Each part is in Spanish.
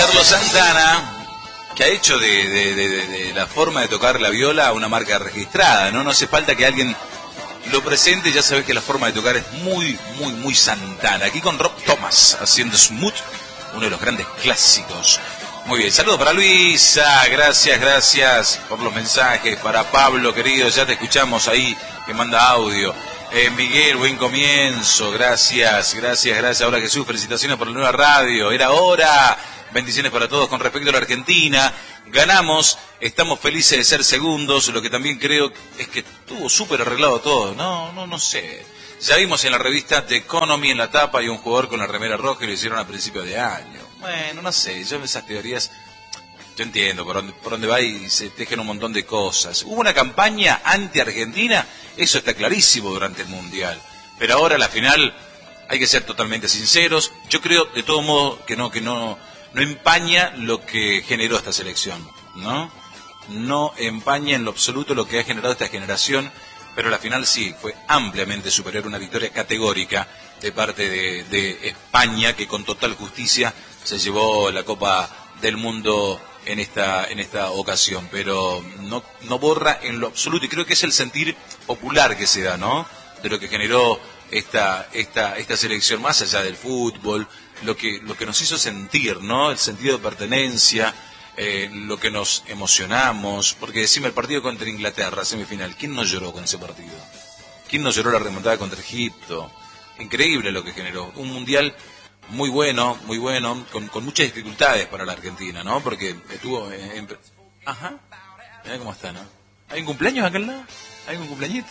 Carlos Santana, que ha hecho de la forma de tocar la viola una marca registrada, ¿no? No hace falta que alguien lo presente, ya sabes que la forma de tocar es muy Santana. Aquí con Rob Thomas haciendo Smooth, uno de los grandes clásicos. Muy bien, saludos para Luisa, gracias por los mensajes. Para Pablo, querido, ya te escuchamos ahí, que manda audio. Miguel, buen comienzo, gracias. Ahora Jesús, felicitaciones por la nueva radio, era hora. Bendiciones para todos. Con respecto a la Argentina, ganamos, estamos felices de ser segundos, lo que también creo es que estuvo súper arreglado todo. No sé. Ya vimos en la revista The Economy en la tapa y un jugador con la remera roja y lo hicieron a principios de año. Bueno, no sé, yo esas teorías, yo entiendo por dónde va y se tejen un montón de cosas. Hubo una campaña anti-Argentina, eso está clarísimo durante el Mundial. Pero ahora la final, hay que ser totalmente sinceros. Yo creo, de todo modo, que no empaña lo que generó esta selección, ¿no? No empaña en lo absoluto lo que ha generado esta generación, pero la final sí, fue ampliamente superior, una victoria categórica de parte de España, que con total justicia se llevó la Copa del Mundo en esta ocasión, pero no borra en lo absoluto, y creo que es el sentir popular que se da, ¿no? De lo que generó esta selección, más allá del fútbol, lo que nos hizo sentir, ¿no? El sentido de pertenencia, lo que nos emocionamos, porque decime, el partido contra Inglaterra, semifinal, ¿quién no lloró con ese partido? ¿Quién no lloró la remontada contra Egipto? Increíble lo que generó, un mundial muy bueno, con muchas dificultades para la Argentina, ¿no? Porque estuvo Ajá, mirá cómo está, ¿no? ¿Hay un cumpleaños acá al lado? ¿Hay un cumpleañito?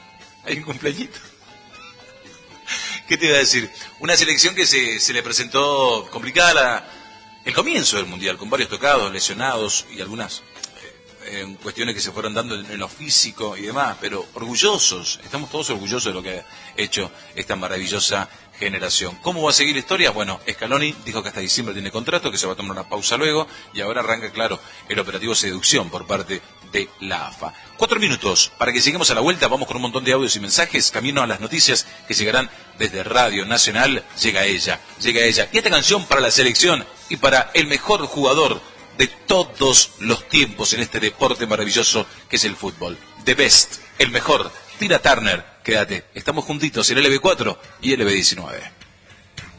¿Qué te iba a decir? Una selección que se le presentó complicada el comienzo del Mundial, con varios tocados, lesionados y algunas cuestiones que se fueron dando en lo físico y demás, pero orgullosos, estamos todos orgullosos de lo que ha hecho esta maravillosa generación. ¿Cómo va a seguir la historia? Bueno, Scaloni dijo que hasta diciembre tiene contrato, que se va a tomar una pausa luego, y ahora arranca, claro, el operativo seducción por parte de la AFA. 4 minutos para que lleguemos a la vuelta, vamos con un montón de audios y mensajes, camino a las noticias que llegarán desde Radio Nacional. Llega ella, y esta canción para la selección y para el mejor jugador de todos los tiempos en este deporte maravilloso que es el fútbol. The Best, el mejor, Tina Turner. Quédate, estamos juntitos en LB4 y LB19.